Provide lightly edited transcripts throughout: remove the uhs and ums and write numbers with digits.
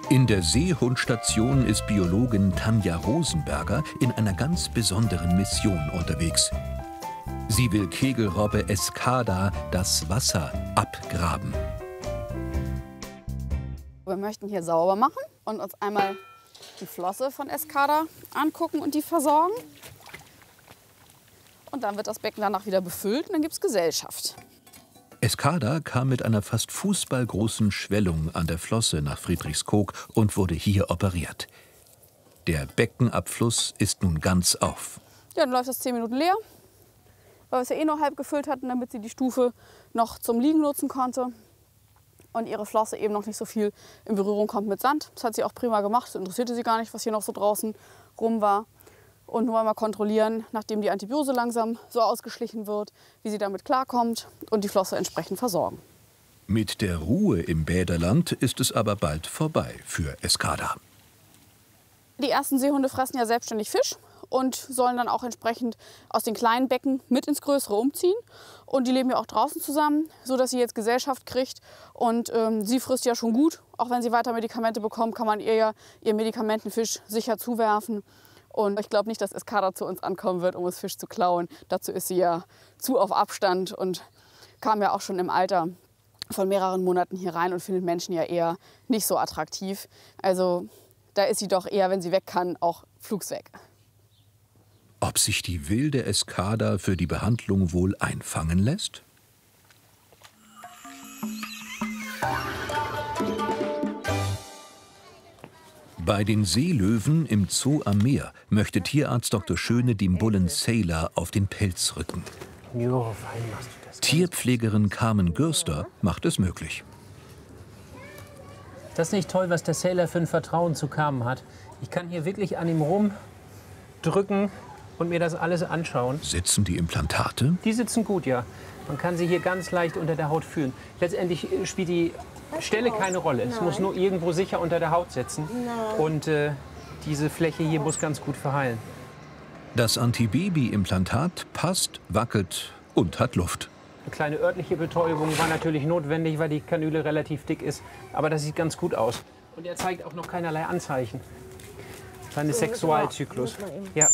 In der Seehundstation ist Biologin Tanja Rosenberger in einer ganz besonderen Mission unterwegs. Sie will Kegelrobbe Escada das Wasser abgraben. Wir möchten hier sauber machen und uns einmal die Flosse von Escada angucken und die versorgen. Und dann wird das Becken danach wieder befüllt und dann gibt es Gesellschaft. Escada kam mit einer fast fußballgroßen Schwellung an der Flosse nach Friedrichskoog und wurde hier operiert. Der Beckenabfluss ist nun ganz auf. Ja, dann läuft das 10 Minuten leer, weil wir es ja eh noch halb gefüllt hatten, damit sie die Stufe noch zum Liegen nutzen konnte. Und ihre Flosse eben noch nicht so viel in Berührung kommt mit Sand. Das hat sie auch prima gemacht. Es interessierte sie gar nicht, was hier noch so draußen rum war. Und nur einmal kontrollieren, nachdem die Antibiose langsam so ausgeschlichen wird, wie sie damit klarkommt und die Flosse entsprechend versorgen. Mit der Ruhe im Bäderland ist es aber bald vorbei für Escada. Die ersten Seehunde fressen ja selbstständig Fisch und sollen dann auch entsprechend aus den kleinen Becken mit ins größere umziehen. Und die leben ja auch draußen zusammen, sodass sie jetzt Gesellschaft kriegt. Und sie frisst ja schon gut. Auch wenn sie weiter Medikamente bekommt, kann man ihr ja ihr Medikamentenfisch sicher zuwerfen. Und ich glaube nicht, dass Escada zu uns ankommen wird, um uns Fisch zu klauen. Dazu ist sie ja zu auf Abstand und kam ja auch schon im Alter von mehreren Monaten hier rein und findet Menschen ja eher nicht so attraktiv. Also da ist sie doch eher, wenn sie weg kann, auch flugs weg. Ob sich die wilde Escada für die Behandlung wohl einfangen lässt? Bei den Seelöwen im Zoo am Meer möchte Tierarzt Dr. Schöne dem Bullen Sailor auf den Pelz rücken. Tierpflegerin Carmen Gürster macht es möglich. Das ist nicht toll, was der Sailor für ein Vertrauen zu Carmen hat. Ich kann hier wirklich an ihm rumdrücken und mir das alles anschauen. Sitzen die Implantate? Die sitzen gut, ja. Man kann sie hier ganz leicht unter der Haut fühlen. Letztendlich spielt die Stelle keine Rolle. Es muss nur irgendwo sicher unter der Haut sitzen. Und diese Fläche hier muss ganz gut verheilen. Das Antibaby-Implantat passt, wackelt und hat Luft. Eine kleine örtliche Betäubung war natürlich notwendig, weil die Kanüle relativ dick ist. Aber das sieht ganz gut aus. Und er zeigt auch noch keinerlei Anzeichen. Seines Sexualzyklus. Ja.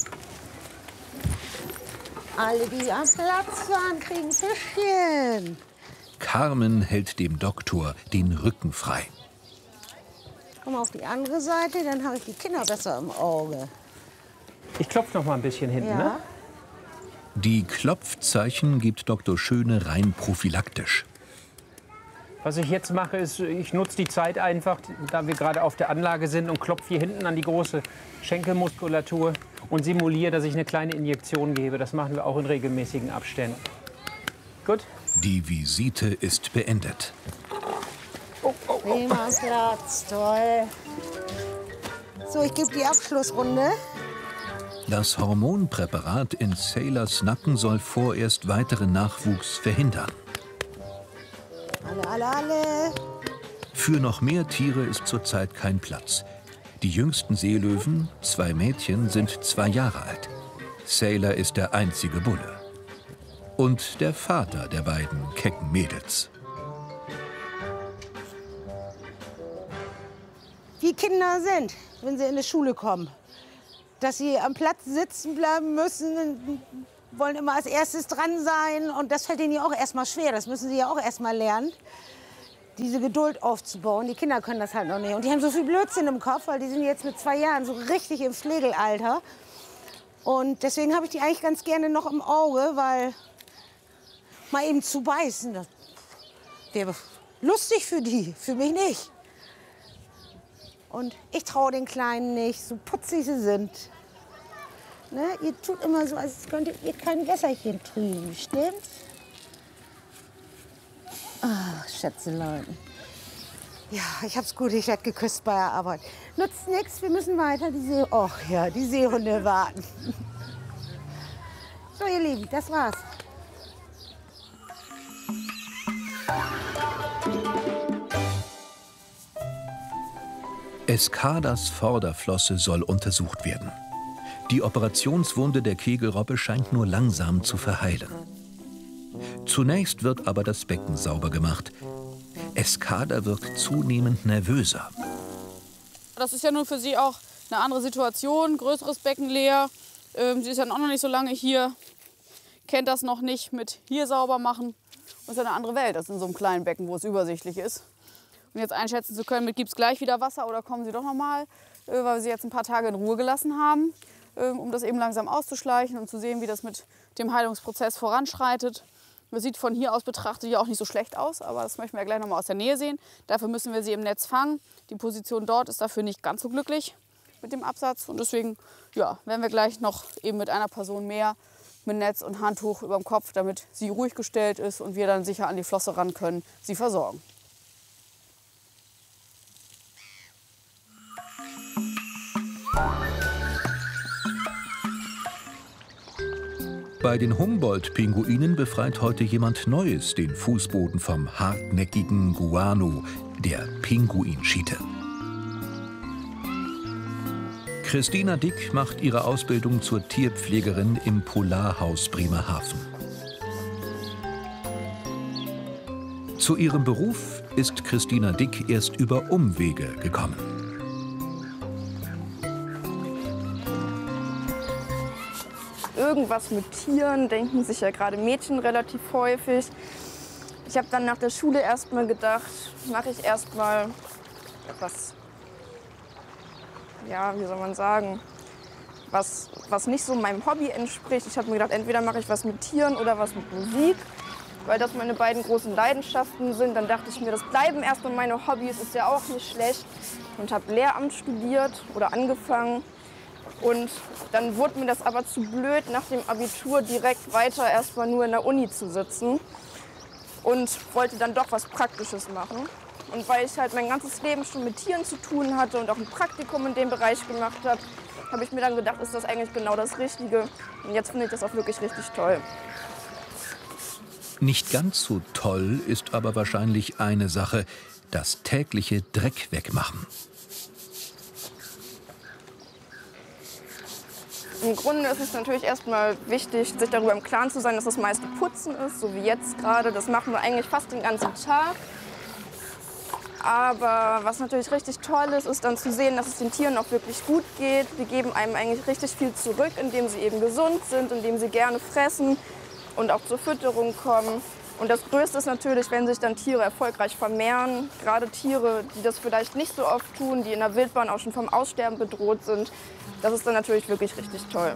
Alle, die am Platz waren, kriegen Fischchen. Carmen hält dem Doktor den Rücken frei. Komm auf die andere Seite, dann habe ich die Kinder besser im Auge. Ich klopfe noch mal ein bisschen hinten, ne? Die Klopfzeichen gibt Dr. Schöne rein prophylaktisch. Was ich jetzt mache, ist, ich nutze die Zeit einfach, da wir gerade auf der Anlage sind, und klopfe hier hinten an die große Schenkelmuskulatur und simuliere, dass ich eine kleine Injektion gebe. Das machen wir auch in regelmäßigen Abständen. Gut? Die Visite ist beendet. Prima Platz, toll. So, ich gebe die Abschlussrunde. Das Hormonpräparat in Sailors Nacken soll vorerst weiteren Nachwuchs verhindern. Alle. Für noch mehr Tiere ist zurzeit kein Platz. Die jüngsten Seelöwen, 2 Mädchen, sind 2 Jahre alt. Sailor ist der einzige Bulle. Und der Vater der beiden kecken Mädels. Wie Kinder sind, wenn sie in die Schule kommen. Dass sie am Platz sitzen bleiben müssen, wollen immer als erstes dran sein. Und das fällt ihnen ja auch erstmal schwer. Das müssen sie ja auch erstmal lernen, diese Geduld aufzubauen. Die Kinder können das halt noch nicht. Und die haben so viel Blödsinn im Kopf, weil die sind jetzt mit 2 Jahren so richtig im Flegelalter. Und deswegen habe ich die eigentlich ganz gerne noch im Auge, weil mal eben zu beißen, das wäre lustig für die, für mich nicht. Und ich traue den Kleinen nicht, so putzig sie sind. Ne? Ihr tut immer so, als könntet ihr kein Wässerchen trüben, stimmt's? Ach, Schätzelein. Ja, ich hab's gut, ich werd geküsst bei der Arbeit. Nutzt nichts, wir müssen weiter. Die Seehunde warten. So, ihr Lieben, das war's. Escadas Vorderflosse soll untersucht werden. Die Operationswunde der Kegelrobbe scheint nur langsam zu verheilen. Zunächst wird aber das Becken sauber gemacht. Escada wirkt zunehmend nervöser. Das ist ja nun für sie auch eine andere Situation, größeres Becken leer. Sie ist ja auch noch nicht so lange hier, kennt das noch nicht mit hier sauber machen. Das ist ja eine andere Welt, das in so einem kleinen Becken, wo es übersichtlich ist. Und jetzt einschätzen zu können, gibt es gleich wieder Wasser oder kommen sie doch noch mal, weil wir sie jetzt ein paar Tage in Ruhe gelassen haben, um das eben langsam auszuschleichen und zu sehen, wie das mit dem Heilungsprozess voranschreitet. Das sieht von hier aus betrachtet ja auch nicht so schlecht aus, aber das möchten wir ja gleich noch mal aus der Nähe sehen. Dafür müssen wir sie im Netz fangen. Die Position dort ist dafür nicht ganz so glücklich mit dem Absatz. Und deswegen ja, werden wir gleich noch eben mit einer Person mehr mit Netz und Handtuch über dem Kopf, damit sie ruhig gestellt ist und wir dann sicher an die Flosse ran können, sie versorgen. Bei den Humboldt-Pinguinen befreit heute jemand Neues den Fußboden vom hartnäckigen Guano, der Pinguinschiete. Christina Dick macht ihre Ausbildung zur Tierpflegerin im Polarhaus Bremerhaven. Zu ihrem Beruf ist Christina Dick erst über Umwege gekommen. Irgendwas mit Tieren denken sich ja gerade Mädchen relativ häufig. Ich habe dann nach der Schule erstmal gedacht, mache ich erstmal etwas, ja, wie soll man sagen, was nicht so meinem Hobby entspricht. Ich habe mir gedacht, entweder mache ich was mit Tieren oder was mit Musik, weil das meine beiden großen Leidenschaften sind. Dann dachte ich mir, das bleiben erstmal meine Hobbys, ist ja auch nicht schlecht. Und habe Lehramt studiert oder angefangen. Und dann wurde mir das aber zu blöd, nach dem Abitur direkt weiter erstmal nur in der Uni zu sitzen und wollte dann doch was Praktisches machen. Und weil ich halt mein ganzes Leben schon mit Tieren zu tun hatte und auch ein Praktikum in dem Bereich gemacht habe, habe ich mir dann gedacht, ist das eigentlich genau das Richtige. Und jetzt finde ich das auch wirklich richtig toll. Nicht ganz so toll ist aber wahrscheinlich eine Sache: das tägliche Dreck wegmachen. Im Grunde ist es natürlich erstmal wichtig, sich darüber im Klaren zu sein, dass das meiste Putzen ist, so wie jetzt gerade. Das machen wir eigentlich fast den ganzen Tag. Aber was natürlich richtig toll ist, ist dann zu sehen, dass es den Tieren auch wirklich gut geht. Die geben einem eigentlich richtig viel zurück, indem sie eben gesund sind, indem sie gerne fressen und auch zur Fütterung kommen. Und das Größte ist natürlich, wenn sich dann Tiere erfolgreich vermehren. Gerade Tiere, die das vielleicht nicht so oft tun, die in der Wildbahn auch schon vom Aussterben bedroht sind. Das ist dann natürlich wirklich richtig toll.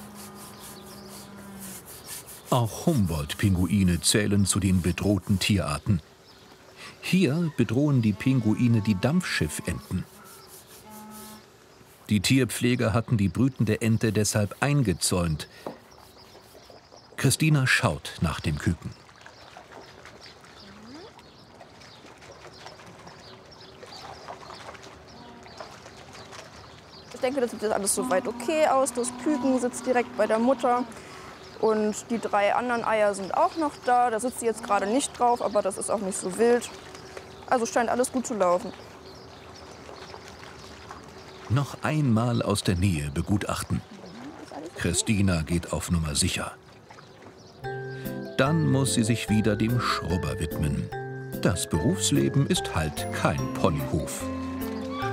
Auch Humboldt-Pinguine zählen zu den bedrohten Tierarten. Hier bedrohen die Pinguine die Dampfschiffenten. Die Tierpfleger hatten die brütende Ente deshalb eingezäunt. Christina schaut nach dem Küken. Ich denke, das sieht alles soweit okay aus. Das Küken sitzt direkt bei der Mutter. Und die 3 anderen Eier sind auch noch da. Da sitzt sie jetzt gerade nicht drauf, aber das ist auch nicht so wild. Also scheint alles gut zu laufen. Noch einmal aus der Nähe begutachten. Christina geht auf Nummer sicher. Dann muss sie sich wieder dem Schrubber widmen. Das Berufsleben ist halt kein Ponyhof.